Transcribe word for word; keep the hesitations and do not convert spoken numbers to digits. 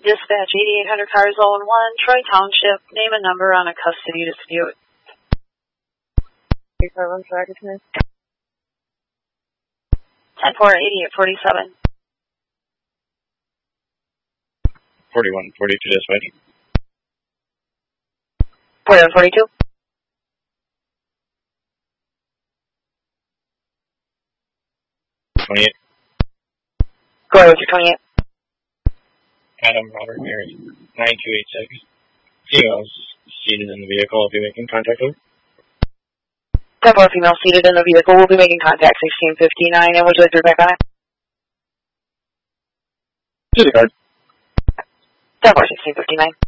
Dispatch eighty-eight hundred Car Zone one, Troy Township. Name and number on a custody dispute. ten four eighty-eight forty-seven. forty-one forty-two dispatch. forty-one forty-two. twenty-eight. Go ahead with your twenty-eight. Adam Robert Mary, nine two eight six. Females seated in the vehicle will be making contact with. ten four female seated in the vehicle will be making contact sixteen fifty-nine, and would you like to back on it? Disregard. ten four sixteen fifty-nine.